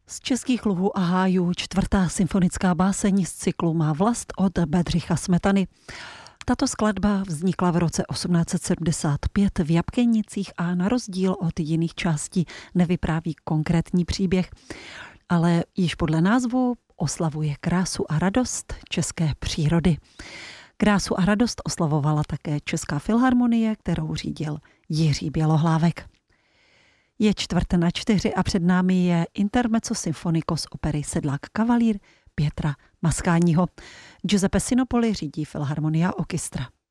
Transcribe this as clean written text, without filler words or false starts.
Z Českých luhů a hájů čtvrtá symfonická báseň z cyklu Má vlast od Bedřicha Smetany. Tato skladba vznikla v roce 1875 v Jabkenicích a na rozdíl od jiných částí nevypráví konkrétní příběh, ale již podle názvu oslavuje krásu a radost české přírody. Krásu a radost oslavovala také Česká filharmonie, kterou řídil Jiří Bělohlávek. Je 3:45 a před námi je Intermezzo Sinfonico z opery Sedlák kavalír Pietra Mascagniho. Giuseppe Sinopoli řídí Filharmonia Orchestra.